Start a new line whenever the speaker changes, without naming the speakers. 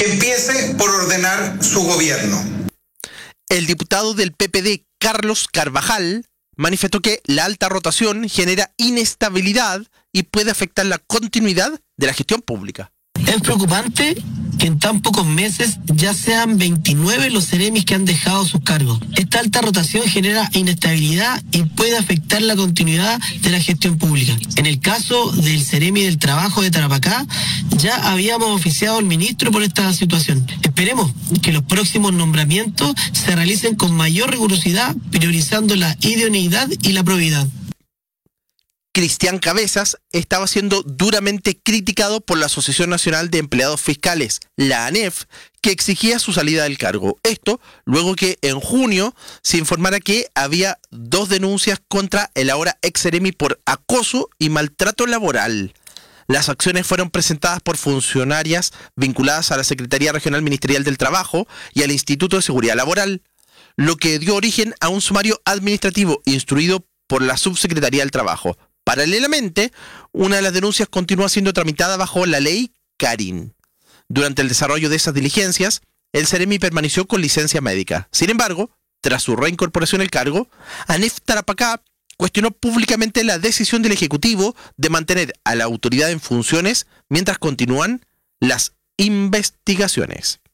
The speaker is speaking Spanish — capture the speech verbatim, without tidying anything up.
empiece por ordenar su gobierno.
El diputado del P P D, Carlos Carvajal, manifestó que la alta rotación genera inestabilidad y puede afectar la continuidad de la gestión pública.
Es preocupante que en tan pocos meses ya sean veintinueve los seremis que han dejado sus cargos. Esta alta rotación genera inestabilidad y puede afectar la continuidad de la gestión pública. En el caso del Seremi del Trabajo de Tarapacá, ya habíamos oficiado al ministro por esta situación. Esperemos que los próximos nombramientos se realicen con mayor rigurosidad, priorizando la idoneidad y la probidad.
Cristian Cabezas estaba siendo duramente criticado por la Asociación Nacional de Empleados Fiscales, la ANEF, que exigía su salida del cargo. Esto luego que en junio se informara que había dos denuncias contra el ahora ex Seremi por acoso y maltrato laboral. Las acciones fueron presentadas por funcionarias vinculadas a la Secretaría Regional Ministerial del Trabajo y al Instituto de Seguridad Laboral, lo que dio origen a un sumario administrativo instruido por la Subsecretaría del Trabajo. Paralelamente, una de las denuncias continúa siendo tramitada bajo la ley Carin. Durante el desarrollo de esas diligencias, el Seremi permaneció con licencia médica. Sin embargo, tras su reincorporación al cargo, ANEF Tarapacá cuestionó públicamente la decisión del Ejecutivo de mantener a la autoridad en funciones mientras continúan las investigaciones.